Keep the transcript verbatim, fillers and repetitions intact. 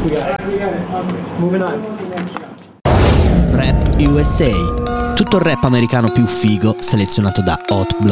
Rap U S A, tutto il rap americano più figo selezionato da Hot Blood.